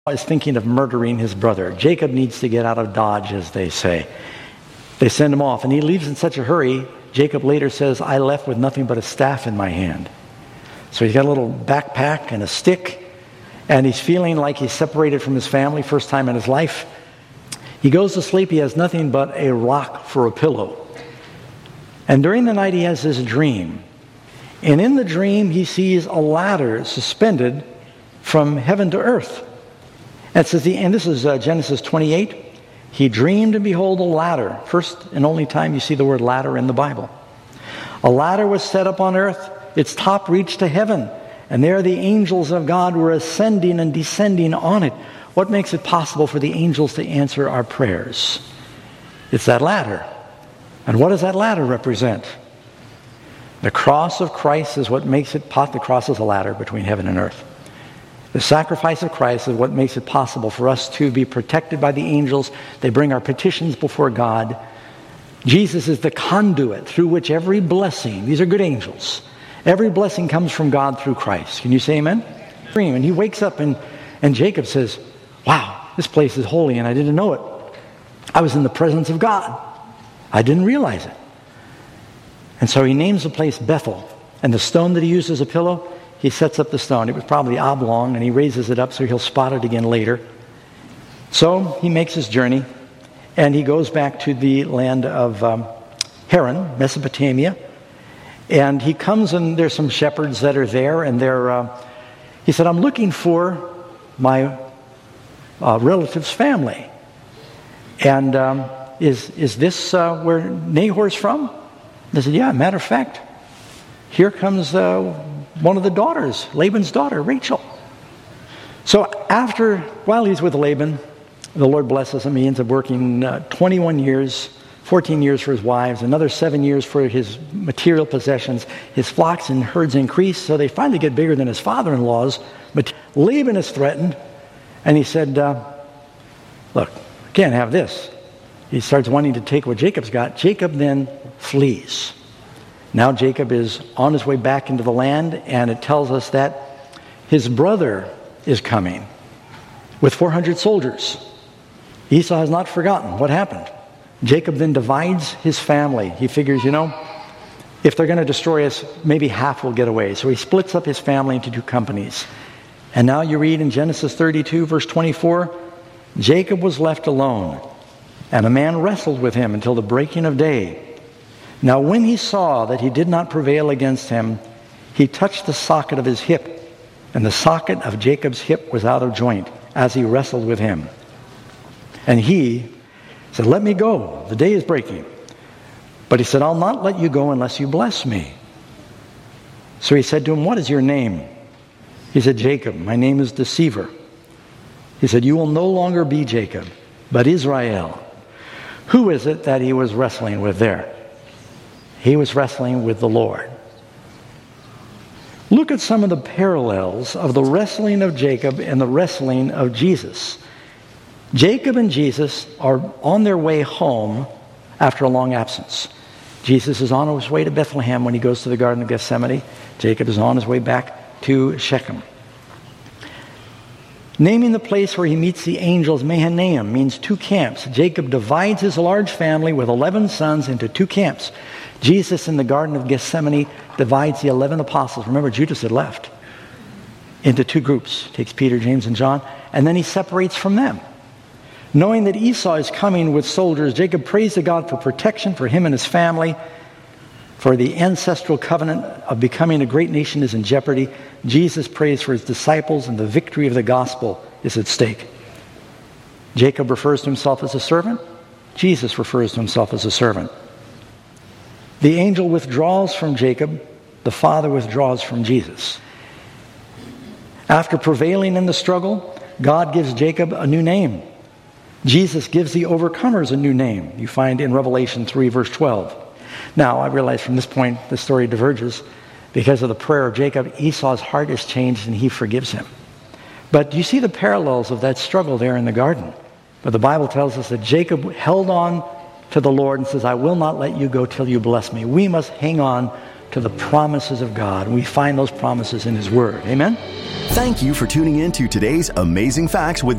is thinking of murdering his brother. Jacob needs to get out of Dodge, as they say. They send him off, and he leaves in such a hurry. Jacob later says, I left with nothing but a staff in my hand. So he's got a little backpack and a stick, and he's feeling like he's separated from his family, first time in his life. He goes to sleep. He has nothing but a rock for a pillow. And during the night, he has this dream. And in the dream, he sees a ladder suspended from heaven to earth. And it says, and this is Genesis 28. He dreamed, and behold, a ladder. First and only time you see the word ladder in the Bible. A ladder was set up on earth. Its top reached to heaven. And there the angels of God were ascending and descending on it. What makes it possible for the angels to answer our prayers? It's that ladder. And what does that ladder represent? The cross of Christ is what makes it possible. The cross is a ladder between heaven and earth. The sacrifice of Christ is what makes it possible for us to be protected by the angels. They bring our petitions before God. Jesus is the conduit through which every blessing, these are good angels, every blessing comes from God through Christ. Can you say amen? And he wakes up and Jacob says, wow, this place is holy and I didn't know it. I was in the presence of God. I didn't realize it. And so he names the place Bethel. And the stone that he used as a pillow, he sets up the stone. It was probably oblong, and he raises it up so he'll spot it again later. So he makes his journey, and he goes back to the land of Haran, Mesopotamia. And he comes, and there's some shepherds that are there, and he said, I'm looking for my relative's family. And is this where Nahor's from? They said, yeah, matter of fact, here comes one of the daughters, Laban's daughter, Rachel. So while he's with Laban, the Lord blesses him. He ends up working 21 years, 14 years for his wives, another 7 years for his material possessions. His flocks and herds increase, so they finally get bigger than his father-in-law's. But Laban is threatened, and he said, look, I can't have this. He starts wanting to take what Jacob's got. Jacob then flees. Now Jacob is on his way back into the land, and it tells us that his brother is coming with 400 soldiers. Esau has not forgotten what happened. Jacob then divides his family. He figures, if they're going to destroy us, maybe half will get away. So he splits up his family into two companies. And now you read in Genesis 32, verse 24, Jacob was left alone, and a man wrestled with him until the breaking of day. Now when he saw that he did not prevail against him, he touched the socket of his hip, and the socket of Jacob's hip was out of joint as he wrestled with him. And he said, let me go, the day is breaking. But he said, I'll not let you go unless you bless me. So he said to him, what is your name? He said, Jacob, my name is Deceiver. He said, you will no longer be Jacob, but Israel. Who is it that he was wrestling with there? He was wrestling with the Lord. Look at some of the parallels of the wrestling of Jacob and the wrestling of Jesus. Jacob and Jesus are on their way home after a long absence. Jesus is on his way to Bethlehem when he goes to the Garden of Gethsemane. Jacob is on his way back to Shechem. Naming the place where he meets the angels, Mahanaim, means two camps. Jacob divides his large family with 11 sons into two camps. Jesus in the Garden of Gethsemane divides the 11 apostles. Remember, Judas had left. Into two groups. Takes Peter, James, and John. And then he separates from them. Knowing that Esau is coming with soldiers, Jacob prays to God for protection for him and his family. For the ancestral covenant of becoming a great nation is in jeopardy. Jesus prays for his disciples, and the victory of the gospel is at stake. Jacob refers to himself as a servant. Jesus refers to himself as a servant. The angel withdraws from Jacob. The Father withdraws from Jesus. After prevailing in the struggle, God gives Jacob a new name. Jesus gives the overcomers a new name. You find in Revelation 3, verse 12. Now, I realize from this point the story diverges. Because of the prayer of Jacob, Esau's heart is changed and he forgives him. But you see the parallels of that struggle there in the garden. But the Bible tells us that Jacob held on to the Lord and says, I will not let you go till you bless me. We must hang on to the promises of God. We find those promises in his word. Amen? Thank you for tuning in to today's Amazing Facts with